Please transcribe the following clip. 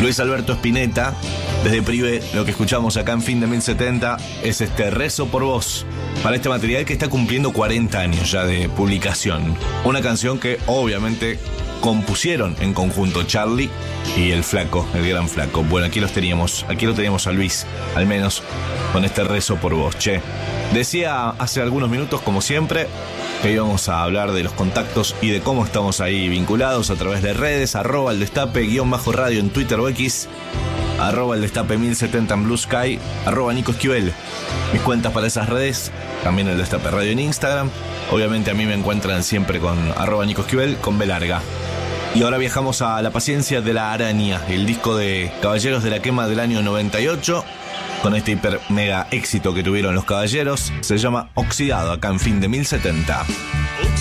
Luis Alberto Spinetta. Desde Privé, lo que escuchamos acá en Fin de 1070 es este Rezo por Vos, para este material que está cumpliendo 40 años ya de publicación. Una canción que obviamente compusieron en conjunto Charlie y el Flaco, el gran Flaco. Bueno, aquí lo teníamos a Luis, al menos con este Rezo por Vos. Che, decía hace algunos minutos, como siempre, que íbamos a hablar de los contactos y de cómo estamos ahí vinculados a través de redes, @el destape _radio en Twitter o X, @el destape 1070 en Blue Sky, @Nico Esquivel. Mis cuentas para esas redes, también el Destape Radio en Instagram. Obviamente a mí me encuentran siempre con @Nico Esquivel con B larga. Y ahora viajamos a La Paciencia de la Araña, el disco de Caballeros de la Quema del año 98, con este hiper mega éxito que tuvieron los Caballeros. Se llama Oxidado, acá en Fin de 1070.